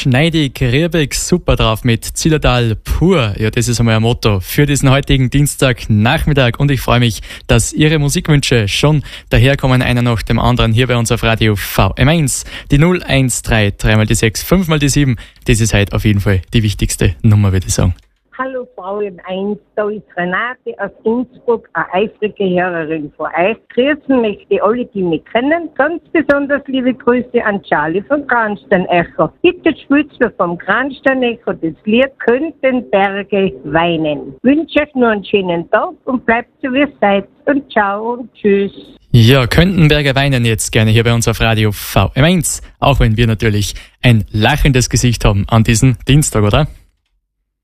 geschneidig, riebig, super drauf mit Zillertal pur. Ja, das ist einmal ein Motto für diesen heutigen Dienstagnachmittag und ich freue mich, dass Ihre Musikwünsche schon daherkommen, einer nach dem anderen hier bei uns auf Radio VM1. Die 013, 3 mal die 6, 5 mal die 7, das ist heute auf jeden Fall die wichtigste Nummer, würde ich sagen. Hallo Frau M1, da ist Renate aus Innsbruck, eine eifrige Hörerin von euch. Grüßen möchte alle, die mich kennen. Ganz besonders liebe Grüße an Charlie vom Kranstein-Echo. Bitte spielt mir vom Kranstein-Echo das Lied "Könnten Berge weinen". Wünsche euch nur einen schönen Tag und bleibt so wie ihr seid. Und ciao und tschüss. Ja, könnten Berge weinen jetzt gerne hier bei uns auf Radio VM1, auch wenn wir natürlich ein lachendes Gesicht haben an diesem Dienstag, oder?